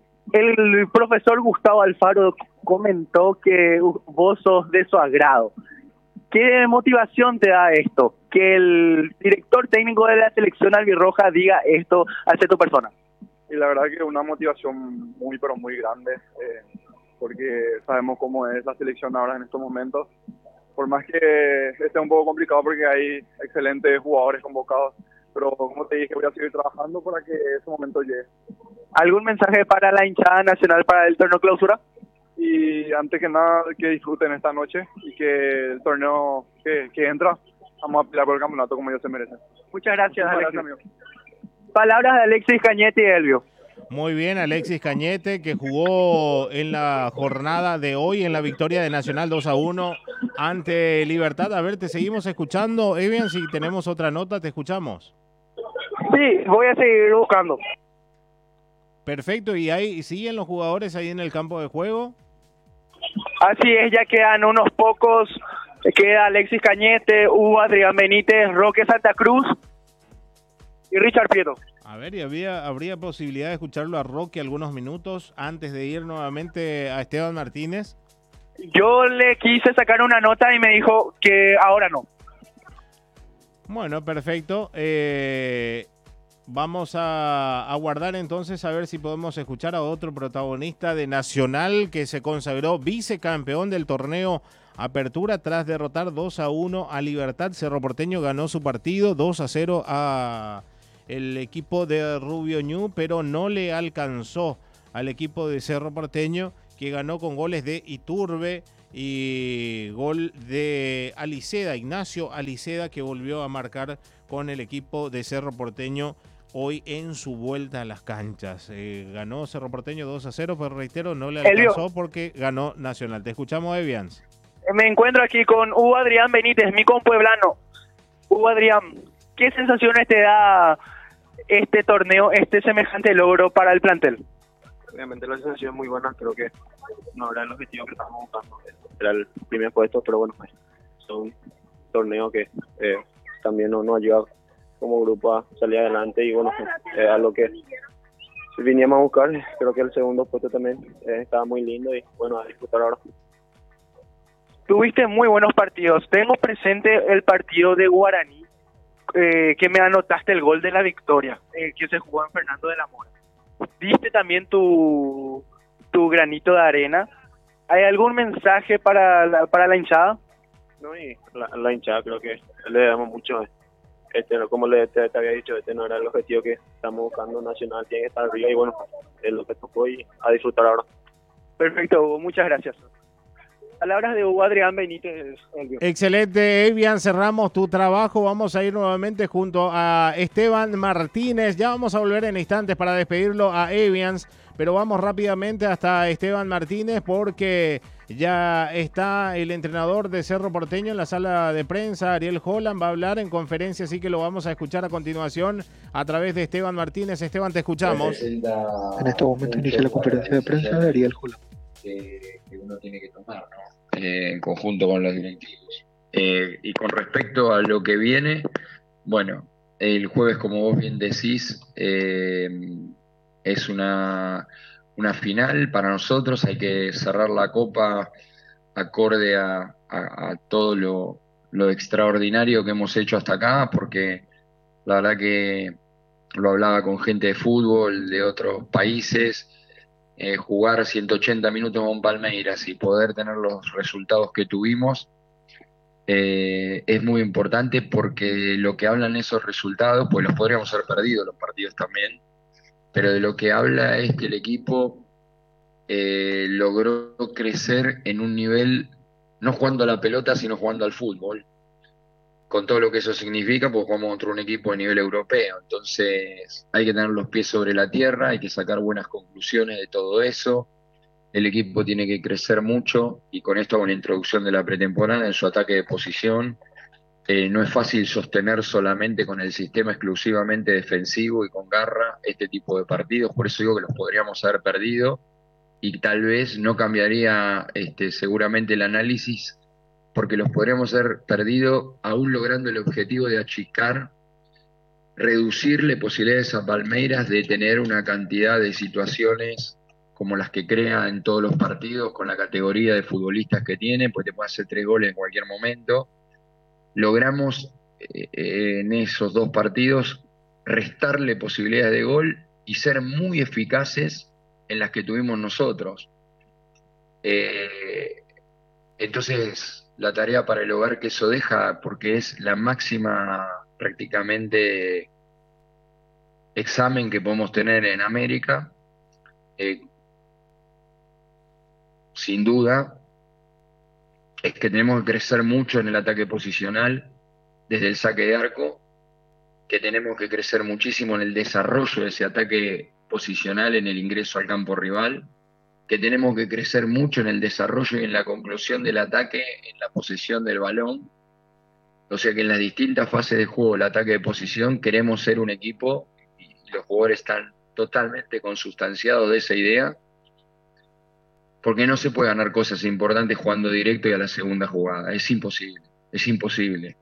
El profesor Gustavo Alfaro comentó que vos sos de su agrado. ¿Qué motivación te da esto? Que el director técnico de la selección albirroja diga esto hacia tu persona. Y la verdad que es una motivación muy, pero muy grande, porque sabemos cómo es la selección ahora en estos momentos. Por más que esté un poco complicado porque hay excelentes jugadores convocados, pero como te dije, voy a seguir trabajando para que ese momento llegue. ¿Algún mensaje para la hinchada nacional para el torneo clausura? Y antes que nada, que disfruten esta noche y que el torneo que entra, vamos a pelear por el campeonato como ellos se merecen. Muchas gracias, Alexis. Amigo. Palabras de Alexis Cañete y Elvio. Muy bien, Alexis Cañete, que jugó en la jornada de hoy en la victoria de Nacional 2-1 ante Libertad. A ver, te seguimos escuchando. Evian, si tenemos otra nota, te escuchamos. Sí, voy a seguir buscando. Perfecto, ¿y siguen los jugadores ahí en el campo de juego? Así es, ya quedan unos pocos. Queda Alexis Cañete, Hugo Adrián Benítez, Roque Santa Cruz y Richard Prieto. A ver, ¿y habría posibilidad de escucharlo a Roque algunos minutos antes de ir nuevamente a Esteban Martínez? Yo le quise sacar una nota y me dijo que ahora no. Bueno, perfecto. vamos a aguardar entonces a ver si podemos escuchar a otro protagonista de Nacional que se consagró vicecampeón del torneo Apertura tras derrotar 2-1 a Libertad. Cerro Porteño ganó su partido 2-0 a el equipo de Rubio Ñu, pero no le alcanzó al equipo de Cerro Porteño, que ganó con goles de Iturbe y gol de Aliceda, Ignacio Aliceda, que volvió a marcar con el equipo de Cerro Porteño hoy en su vuelta a las canchas. Ganó Cerro Porteño 2-0, pero reitero, no le alcanzó porque ganó Nacional. Te escuchamos, Evians. Me encuentro aquí con Hugo Adrián Benítez, mi compueblano. Hugo Adrián, ¿qué sensaciones te da este torneo, este semejante logro para el plantel? Obviamente la sensación es muy buena, creo que no era el objetivo que estábamos buscando, era el primer puesto, pero bueno, son torneos que también nos ayuda como grupo a salir adelante y bueno, a lo que vinimos a buscar. Creo que el segundo puesto también estaba muy lindo y bueno, a disfrutar ahora. Tuviste muy buenos partidos. Tengo presente el partido de Guaraní, que me anotaste el gol de la victoria, que se jugó en Fernando de la Mora. Diste también tu granito de arena. ¿Hay algún mensaje para la hinchada? No, y la hinchada creo que le damos mucho. Como te había dicho, no era el objetivo que estamos buscando. Nacional tiene que estar arriba y bueno, es lo que tocó y a disfrutar ahora. Perfecto, Hugo, muchas gracias. Palabras de Hugo Adrián Benítez. Excelente, Evian, cerramos tu trabajo. Vamos a ir nuevamente junto a Esteban Martínez. Ya vamos a volver en instantes para despedirlo a Evians, pero vamos rápidamente hasta Esteban Martínez porque ya está el entrenador de Cerro Porteño en la sala de prensa, Ariel Holland, va a hablar en conferencia, así que lo vamos a escuchar a continuación a través de Esteban Martínez. Esteban, te escuchamos. En este momento inicia la conferencia de prensa de Ariel Holland. Que uno tiene que tomar, ¿no? En conjunto con los directivos. Y con respecto a lo que viene, bueno, el jueves, como vos bien decís, es una final para nosotros. Hay que cerrar la copa acorde a todo lo extraordinario que hemos hecho hasta acá, porque la verdad que lo hablaba con gente de fútbol de otros países. Jugar 180 minutos con Palmeiras y poder tener los resultados que tuvimos es muy importante, porque lo que hablan esos resultados, pues los podríamos haber perdido los partidos también, pero de lo que habla es que el equipo logró crecer en un nivel, no jugando a la pelota, sino jugando al fútbol, con todo lo que eso significa, pues jugamos contra un equipo de nivel europeo. Entonces hay que tener los pies sobre la tierra, hay que sacar buenas conclusiones de todo eso. El equipo tiene que crecer mucho, y con esto hago una introducción de la pretemporada en su ataque de posición. No es fácil sostener solamente con el sistema exclusivamente defensivo y con garra este tipo de partidos, por eso digo que los podríamos haber perdido, y tal vez no cambiaría seguramente el análisis, porque los podríamos haber perdido aún logrando el objetivo de achicar, reducirle posibilidades a Palmeiras de tener una cantidad de situaciones como las que crea en todos los partidos, con la categoría de futbolistas que tiene, pues te puede hacer 3 goles en cualquier momento. Logramos en esos 2 partidos restarle posibilidades de gol y ser muy eficaces en las que tuvimos nosotros. Entonces, la tarea para el hogar que eso deja, porque es la máxima prácticamente examen que podemos tener en América, sin duda, es que tenemos que crecer mucho en el ataque posicional desde el saque de arco, que tenemos que crecer muchísimo en el desarrollo de ese ataque posicional en el ingreso al campo rival, que tenemos que crecer mucho en el desarrollo y en la conclusión del ataque, en la posesión del balón. O sea que en las distintas fases de juego, el ataque de posición, queremos ser un equipo, y los jugadores están totalmente consustanciados de esa idea, porque no se puede ganar cosas importantes jugando directo y a la segunda jugada. Es imposible, es imposible.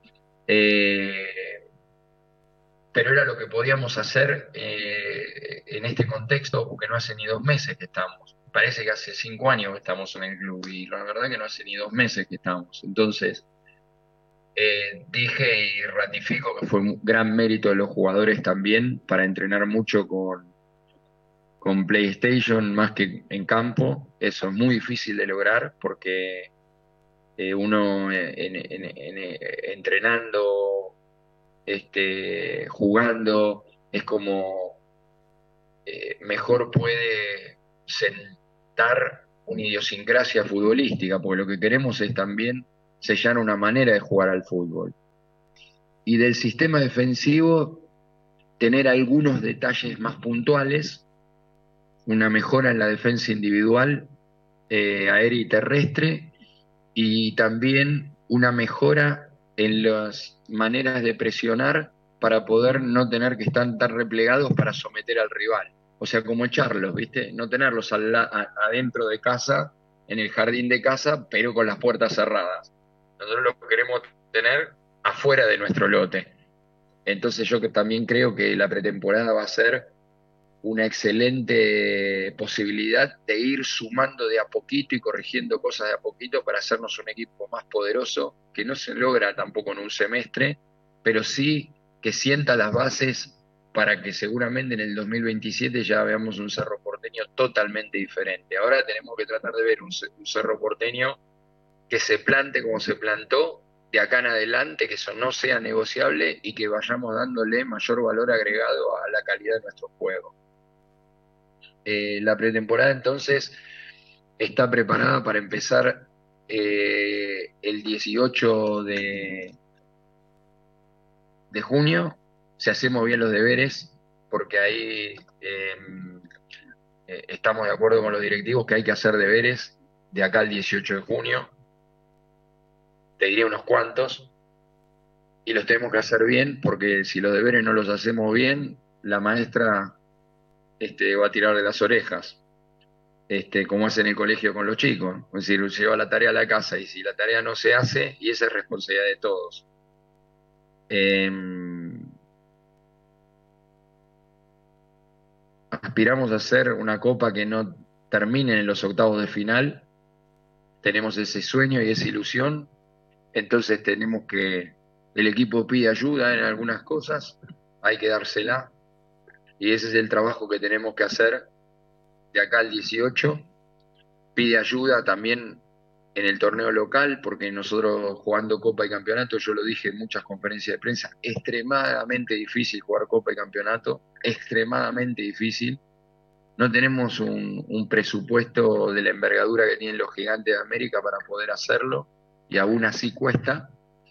Pero era lo que podíamos hacer en este contexto, porque no hace ni 2 meses que estamos. Parece que hace 5 años que estamos en el club, y la verdad que no hace ni 2 meses que estamos. Entonces, Dije y ratifico que fue un gran mérito de los jugadores también para entrenar mucho con PlayStation más que en campo. Eso es muy difícil de lograr porque uno entrenando, jugando, es como mejor puede sentar una idiosincrasia futbolística, porque lo que queremos es también sellar una manera de jugar al fútbol. Y del sistema defensivo, tener algunos detalles más puntuales, una mejora en la defensa individual, aérea y terrestre, y también una mejora en las maneras de presionar para poder no tener que estar tan replegados para someter al rival. O sea, como echarlos, ¿viste? No tenerlos adentro de casa, en el jardín de casa, pero con las puertas cerradas. Nosotros los queremos tener afuera de nuestro lote. Entonces yo también creo que la pretemporada va a ser una excelente posibilidad de ir sumando de a poquito y corrigiendo cosas de a poquito para hacernos un equipo más poderoso, que no se logra tampoco en un semestre, pero sí que sienta las bases para que seguramente en el 2027 ya veamos un Cerro Porteño totalmente diferente. Ahora tenemos que tratar de ver un Cerro Porteño que se plante como se plantó de acá en adelante, que eso no sea negociable y que vayamos dándole mayor valor agregado a la calidad de nuestro juego. La pretemporada entonces está preparada para empezar el 18 de junio, si hacemos bien los deberes, porque ahí estamos de acuerdo con los directivos que hay que hacer deberes de acá al 18 de junio, te diré unos cuantos, y los tenemos que hacer bien, porque si los deberes no los hacemos bien, la maestra va a tirar de las orejas, como hace en el colegio con los chicos. Es decir, lleva la tarea a la casa y si la tarea no se hace, y esa es responsabilidad de todos. Aspiramos a hacer una copa que no termine en los octavos de final. Tenemos ese sueño y esa ilusión. Entonces tenemos que, el equipo pide ayuda en algunas cosas, hay que dársela. Y ese es el trabajo que tenemos que hacer de acá al 18. Pide ayuda también en el torneo local, porque nosotros jugando Copa y Campeonato, yo lo dije en muchas conferencias de prensa, extremadamente difícil jugar Copa y Campeonato, extremadamente difícil. No tenemos un presupuesto de la envergadura que tienen los gigantes de América para poder hacerlo, y aún así cuesta.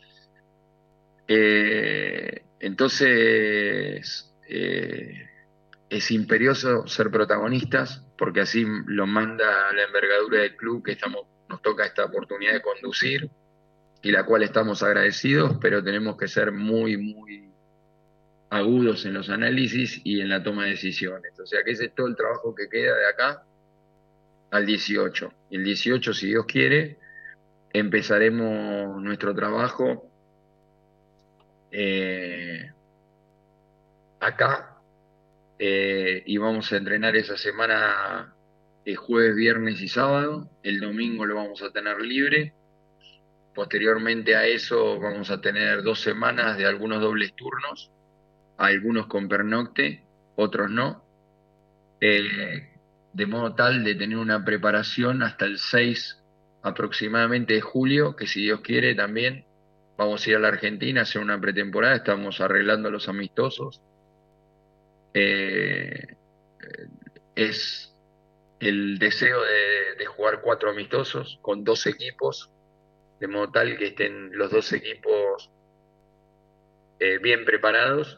Entonces, es imperioso ser protagonistas, porque así lo manda la envergadura del club que nos toca esta oportunidad de conducir, y la cual estamos agradecidos, pero tenemos que ser muy, muy agudos en los análisis y en la toma de decisiones. O sea que ese es todo el trabajo que queda de acá al 18. Y el 18, si Dios quiere, empezaremos nuestro trabajo acá, y vamos a entrenar esa semana jueves, viernes y sábado. El domingo lo vamos a tener libre. Posteriormente a eso vamos a tener 2 semanas de algunos dobles turnos, algunos con pernocte, otros no, de modo tal de tener una preparación hasta el 6 aproximadamente de julio, que si Dios quiere también vamos a ir a la Argentina a hacer una pretemporada. Estamos arreglando los amistosos. Es el deseo de jugar 4 amistosos con 2 equipos, de modo tal que estén los 2 equipos bien preparados.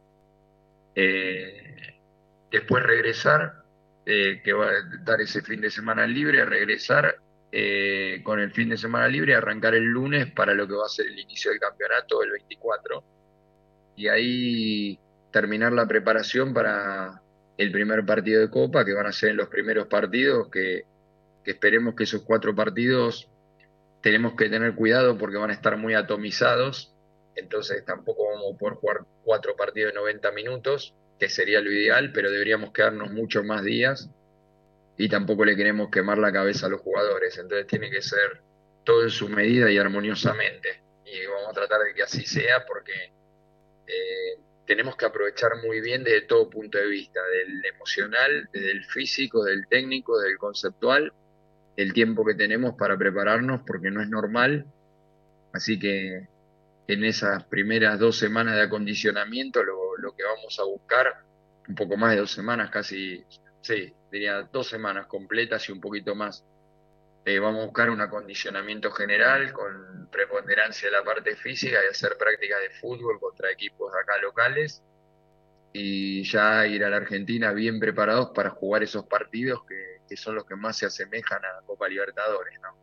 Después regresar, que va a dar ese fin de semana libre, regresar con el fin de semana libre, arrancar el lunes para lo que va a ser el inicio del campeonato el 24, y ahí terminar la preparación para el primer partido de Copa, que van a ser en los primeros partidos, que esperemos que esos 4 partidos tenemos que tener cuidado porque van a estar muy atomizados, entonces tampoco vamos a poder jugar 4 partidos de 90 minutos, que sería lo ideal, pero deberíamos quedarnos muchos más días y tampoco le queremos quemar la cabeza a los jugadores, entonces tiene que ser todo en su medida y armoniosamente. y vamos a tratar de que así sea porque tenemos que aprovechar muy bien desde todo punto de vista, del emocional, del físico, del técnico, del conceptual, el tiempo que tenemos para prepararnos porque no es normal. Así que en esas primeras 2 semanas de acondicionamiento lo que vamos a buscar, un poco más de 2 semanas, casi, sí, diría 2 semanas completas y un poquito más. Vamos a buscar un acondicionamiento general con preponderancia de la parte física y hacer prácticas de fútbol contra equipos acá locales y ya ir a la Argentina bien preparados para jugar esos partidos que son los que más se asemejan a Copa Libertadores, ¿no?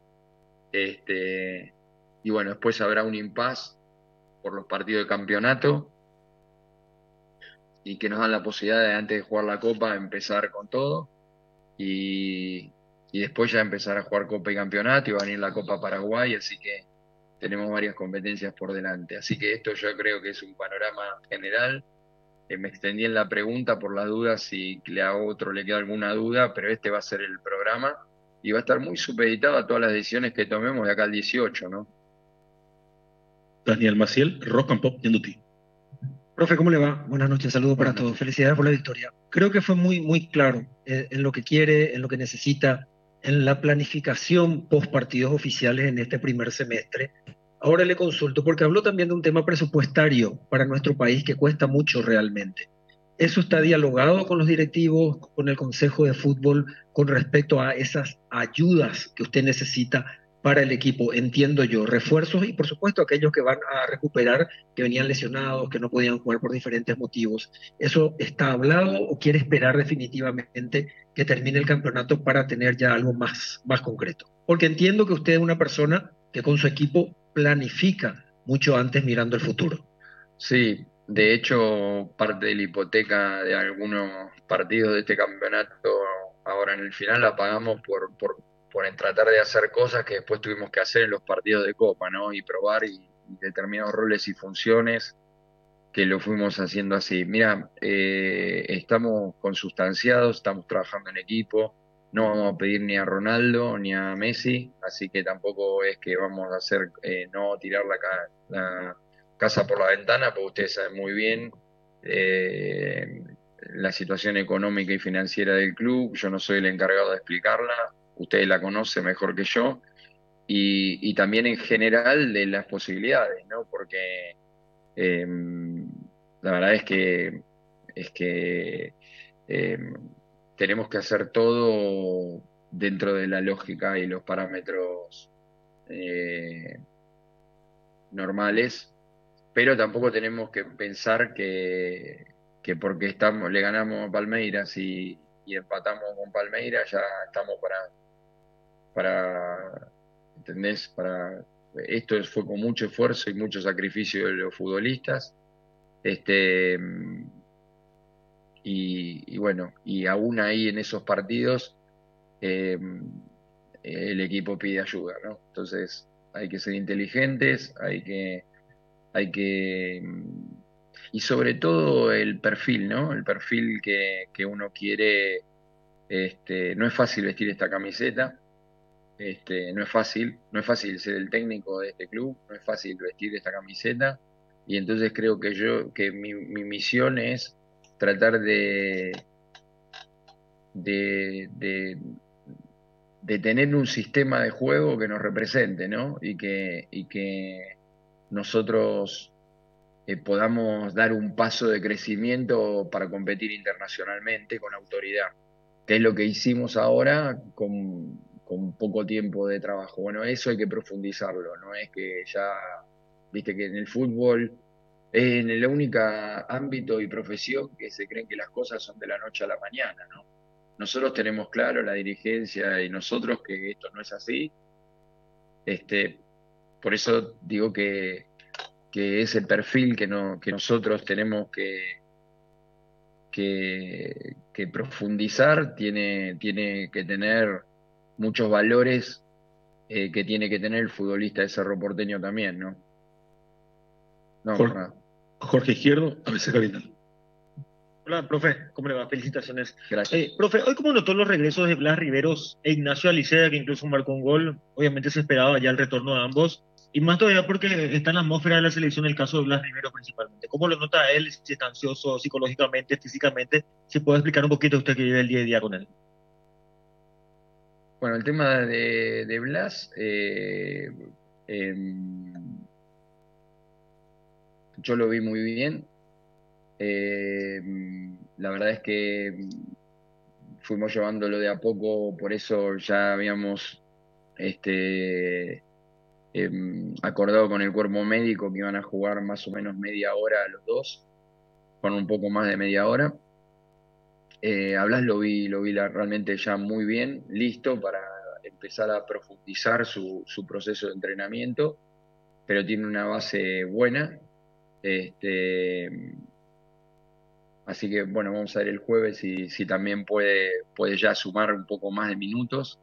Y bueno, después habrá un impasse por los partidos de campeonato y que nos dan la posibilidad de, antes de jugar la Copa, empezar con todo y después ya empezar a jugar Copa y Campeonato y va a venir la Copa Paraguay, así que tenemos varias competencias por delante. Así que esto yo creo que es un panorama general. Me extendí en la pregunta por las dudas, si a otro le queda alguna duda, pero este va a ser el programa y va a estar muy supeditado a todas las decisiones que tomemos de acá al 18, ¿no? Daniel Maciel, Rock and Pop, Yenduti. Profe, ¿cómo le va? Buenas noches, saludos para todos. Felicidades por la victoria. Creo que fue muy claro en lo que quiere, en lo que necesita, en la planificación post partidos oficiales en este primer semestre. Ahora le consulto, porque habló también de un tema presupuestario para nuestro país que cuesta mucho realmente. ¿Eso está dialogado con los directivos, con el Consejo de Fútbol, con respecto a esas ayudas que usted necesita para el equipo? Entiendo yo, refuerzos y por supuesto aquellos que van a recuperar, que venían lesionados, que no podían jugar por diferentes motivos. ¿Eso está hablado o quiere esperar definitivamente que termine el campeonato para tener ya algo más concreto? Porque entiendo que usted es una persona que con su equipo planifica mucho antes mirando el futuro. Sí, de hecho parte de la hipoteca de algunos partidos de este campeonato ahora en el final la pagamos por tratar de hacer cosas que después tuvimos que hacer en los partidos de Copa, ¿no? Y probar y determinados roles y funciones que lo fuimos haciendo así. Mira, estamos consustanciados, estamos trabajando en equipo, no vamos a pedir ni a Ronaldo ni a Messi, así que tampoco es que vamos a hacer, no tirar la casa por la ventana, porque ustedes saben muy bien la situación económica y financiera del club. Yo no soy el encargado de explicarla, ustedes la conocen mejor que yo, y también en general de las posibilidades, ¿no? Porque la verdad es que tenemos que hacer todo dentro de la lógica y los parámetros normales, pero tampoco tenemos que pensar que porque le ganamos a Palmeiras y empatamos con Palmeiras ya estamos ¿entendés? Esto fue con mucho esfuerzo y mucho sacrificio de los futbolistas, y bueno, y aún ahí en esos partidos el equipo pide ayuda, ¿no? Entonces hay que ser inteligentes, y sobre todo el perfil, ¿no? El perfil que uno quiere. No es fácil vestir esta camiseta, no es fácil ser el técnico de este club, no es fácil vestir esta camiseta, y entonces creo que mi misión es tratar de tener un sistema de juego que nos represente, ¿no? Y que nosotros podamos dar un paso de crecimiento para competir internacionalmente con autoridad, que es lo que hicimos ahora con poco tiempo de trabajo. Bueno, eso hay que profundizarlo, no es que ya, viste que en el fútbol es en el único ámbito y profesión que se creen que las cosas son de la noche a la mañana, ¿no? Nosotros tenemos claro, la dirigencia y nosotros, que esto no es así. Por eso digo que ese perfil que nosotros tenemos que profundizar tiene que tener muchos valores que tiene que tener el futbolista de Cerro Porteño también, ¿no? Jorge Izquierdo, ABC Capital. Hola, profe, ¿cómo le va? Felicitaciones. Gracias. Profe, hoy como notó los regresos de Blas Riveros e Ignacio Alicea, que incluso marcó un gol, obviamente se esperaba ya el retorno de ambos, Y más todavía porque está en la atmósfera de la selección el caso de Blas Rivero principalmente. ¿Cómo lo nota él? Si está ansioso psicológicamente, físicamente. Si puede explicar un poquito usted que vive el día a día con él. Bueno, el tema de Blas, yo lo vi muy bien. La verdad es que fuimos llevándolo de a poco, por eso ya habíamos acordado con el cuerpo médico que iban a jugar más o menos media hora los dos, con un poco más de media hora. A Blas lo vi realmente ya muy bien, listo para empezar a profundizar su proceso de entrenamiento, pero tiene una base buena. Así que bueno, vamos a ver el jueves si también puede ya sumar un poco más de minutos.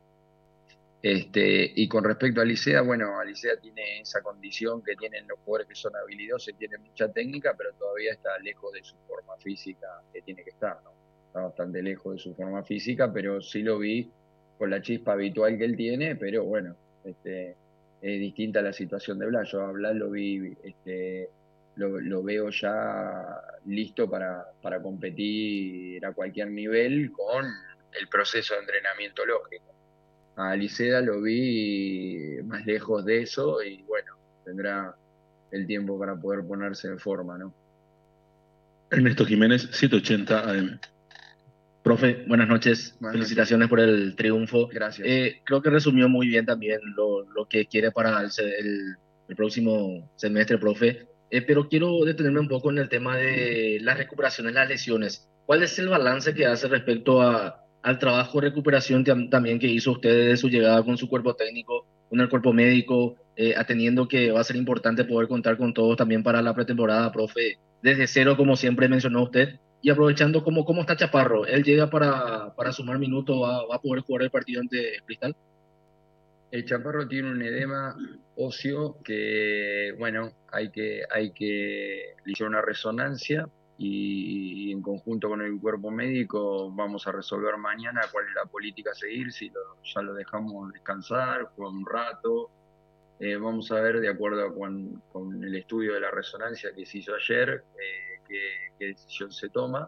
Y con respecto a Licea, bueno, Licea tiene esa condición que tienen los jugadores que son habilidosos y tienen mucha técnica, pero todavía está lejos de su forma física que tiene que estar, ¿no? Está bastante lejos de su forma física, pero sí lo vi con la chispa habitual que él tiene, pero bueno, es distinta la situación de Blas. Yo a Blas lo vi, lo veo ya listo para competir a cualquier nivel con el proceso de entrenamiento lógico. A Licea lo vi más lejos de eso y bueno, tendrá el tiempo para poder ponerse en forma, ¿no? Ernesto Jiménez, 780 AM. Profe, buenas noches. Felicitaciones por el triunfo. Gracias. Creo que resumió muy bien también lo que quiere para el próximo semestre, profe. Pero quiero detenerme un poco en el tema de las recuperaciones, las lesiones. ¿Cuál es el balance que hace respecto al trabajo de recuperación también que hizo usted desde su llegada con su cuerpo técnico, con el cuerpo médico, atendiendo que va a ser importante poder contar con todos también para la pretemporada, profe, desde cero, como siempre mencionó usted, y aprovechando cómo está Chaparro? ¿Él llega para sumar minutos, va a poder jugar el partido ante Cristal? El Chaparro tiene un edema óseo que, bueno, hay que le hizo una resonancia y en conjunto con el cuerpo médico vamos a resolver mañana cuál es la política a seguir, si ya lo dejamos descansar, juega un rato. Vamos a ver, de acuerdo con el estudio de la resonancia que se hizo ayer, qué decisión se toma.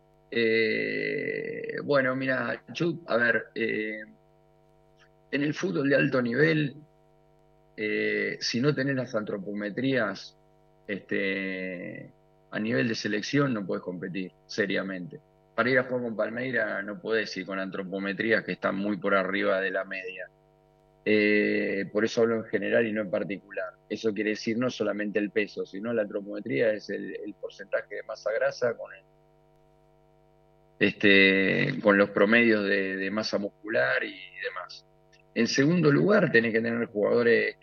Bueno, mira, a ver, en el fútbol de alto nivel, si no tenés las antropometrías, a nivel de selección no puedes competir seriamente. Para ir a jugar con Palmeira no podés ir con antropometrías que están muy por arriba de la media. Por eso hablo en general y no en particular. Eso quiere decir no solamente el peso, sino la antropometría es el porcentaje de masa grasa con los promedios de masa muscular y demás. En segundo lugar, tenés que tener jugadores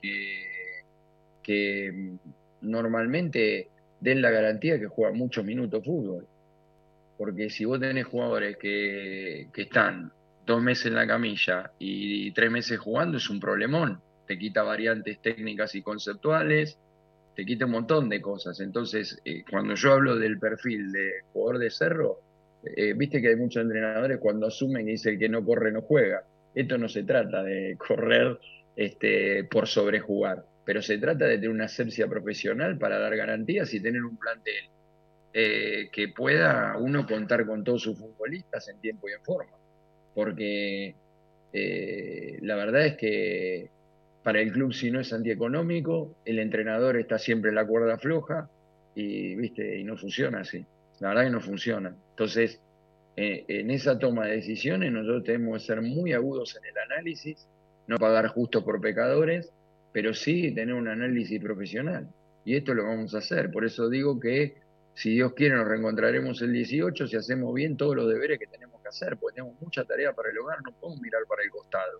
que normalmente den la garantía que juegan muchos minutos fútbol. Porque si vos tenés jugadores que están 2 meses en la camilla y 3 meses jugando, es un problemón. Te quita variantes técnicas y conceptuales, te quita un montón de cosas. Entonces, cuando yo hablo del perfil de jugador de Cerro, viste que hay muchos entrenadores cuando asumen y dicen que no corre, no juega. Esto no se trata de correr por sobrejugar, pero se trata de tener una asepsia profesional para dar garantías y tener un plantel que pueda uno contar con todos sus futbolistas en tiempo y en forma. Porque la verdad es que para el club, si no es antieconómico, el entrenador está siempre en la cuerda floja y no funciona así. La verdad que no funciona. Entonces, en esa toma de decisiones nosotros tenemos que ser muy agudos en el análisis, no pagar justo por pecadores, pero sí tener un análisis profesional. Y esto lo vamos a hacer. Por eso digo que, si Dios quiere, nos reencontraremos el 18 si hacemos bien todos los deberes que tenemos que hacer, porque tenemos mucha tarea para el hogar, no podemos mirar para el costado.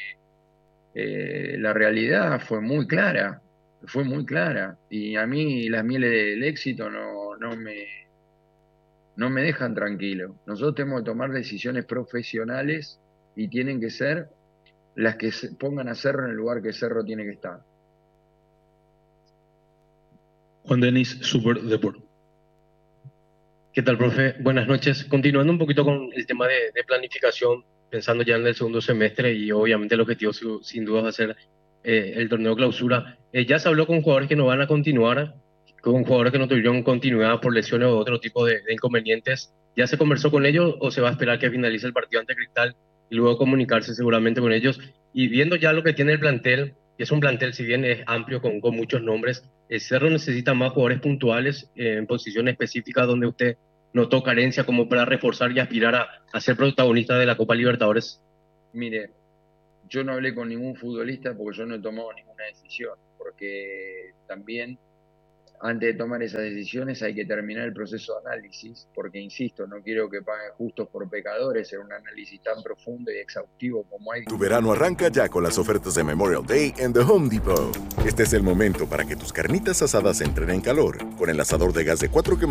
La realidad fue muy clara, y a mí las mieles del éxito no me dejan tranquilo. Nosotros tenemos que tomar decisiones profesionales y tienen que ser las que pongan a Cerro en el lugar que Cerro tiene que estar. Juan Denis, Super Deport. ¿Qué tal, profe? Buenas noches. Continuando un poquito con el tema de planificación, pensando ya en el segundo semestre, y obviamente el objetivo sin duda va a ser el torneo clausura. Ya se habló con jugadores que no van a continuar, con jugadores que no tuvieron continuidad por lesiones o otro tipo de inconvenientes. ¿Ya se conversó con ellos o se va a esperar que finalice el partido ante Cristal y luego comunicarse seguramente con ellos? Y viendo ya lo que tiene el plantel, que es un plantel, si bien es amplio con muchos nombres, el Cerro necesita más jugadores puntuales en posiciones específicas donde usted notó carencia como para reforzar y aspirar a ser protagonista de la Copa Libertadores. Mire, yo no hablé con ningún futbolista porque yo no he tomado ninguna decisión, porque también antes de tomar esas decisiones hay que terminar el proceso de análisis, porque insisto, no quiero que paguen justos por pecadores en un análisis tan profundo y exhaustivo como hay. Tu verano arranca ya con las ofertas de Memorial Day en The Home Depot. Este es el momento para que tus carnitas asadas entren en calor, con el asador de gas de 4 quemaduras